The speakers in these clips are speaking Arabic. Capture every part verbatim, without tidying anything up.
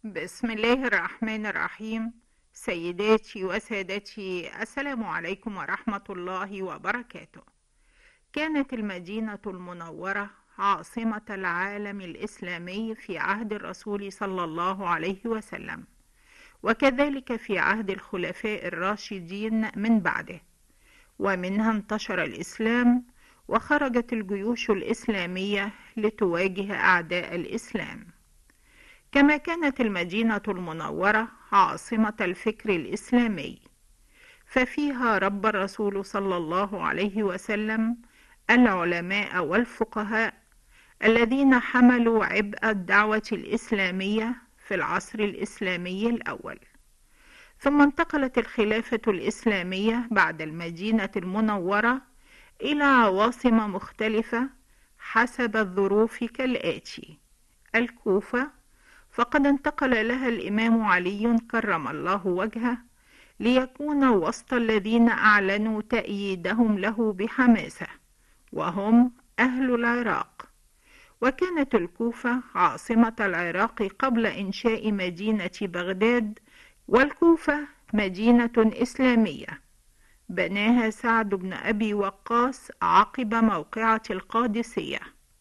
بسم الله الرحمن الرحيم. سيداتي وسادتي، السلام عليكم ورحمة الله وبركاته. كانت المدينة المنورة عاصمة العالم الإسلامي في عهد الرسول صلى الله عليه وسلم، وكذلك في عهد الخلفاء الراشدين من بعده، ومنها انتشر الإسلام وخرجت الجيوش الإسلامية لتواجه أعداء الإسلام. كما كانت المدينة المنورة عاصمة الفكر الإسلامي، ففيها ربى الرسول صلى الله عليه وسلم العلماء والفقهاء الذين حملوا عبء الدعوة الإسلامية في العصر الإسلامي الأول. ثم انتقلت الخلافة الإسلامية بعد المدينة المنورة إلى عواصم مختلفة حسب الظروف كالآتي: الكوفة، فقد انتقل لها الإمام علي كرم الله وجهه ليكون وسط الذين أعلنوا تأييدهم له بحماسة، وهم أهل العراق. وكانت الكوفة عاصمة العراق قبل إنشاء مدينة بغداد، والكوفة مدينة إسلامية بناها سعد بن أبي وقاص عقب موقعة القادسية،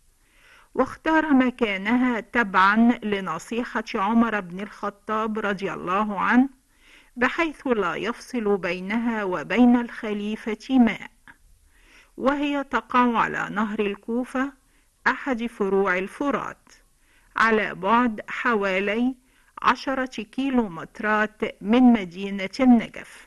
واختار مكانها تبعا لنصيحة عمر بن الخطاب رضي الله عنه، بحيث لا يفصل بينها وبين الخليفة ماء، وهي تقع على نهر الكوفة أحد فروع الفرات، على بعد حوالي عشرة كيلومترات من مدينة النجف.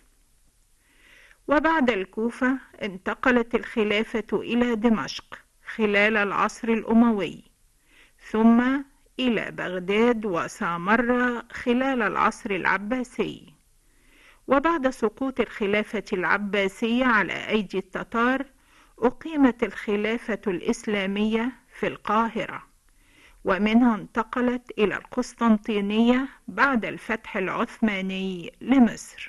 وبعد الكوفة انتقلت الخلافة إلى دمشق خلال العصر الأموي، ثم إلى بغداد وسامرة خلال العصر العباسي. وبعد سقوط الخلافة العباسية على أيدي التتار، أقيمت الخلافة الإسلامية في القاهرة، ومنها انتقلت إلى القسطنطينية بعد الفتح العثماني لمصر.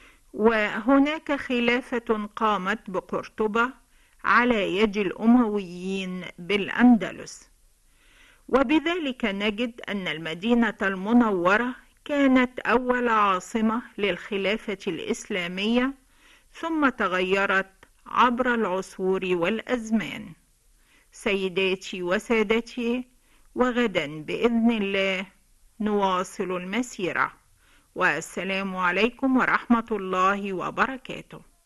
وهناك خلافة قامت بقرطبة على يد الأمويين بالأندلس. وبذلك نجد أن المدينة المنورة كانت أول عاصمة للخلافة الإسلامية، ثم تغيرت عبر العصور والأزمان. سيداتي وسادتي، وغدا بإذن الله نواصل المسيرة، والسلام عليكم ورحمة الله وبركاته.